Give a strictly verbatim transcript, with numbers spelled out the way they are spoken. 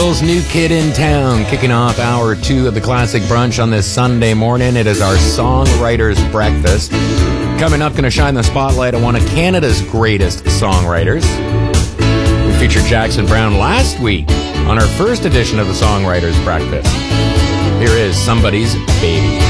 Eagles, New Kid in Town, kicking off hour two of the Classic Brunch on this Sunday morning. It is our Songwriters Breakfast. Coming up, going to shine the spotlight on one of Canada's greatest songwriters. We featured Jackson Browne last week on our first edition of the Songwriters Breakfast. Here is Somebody's Baby.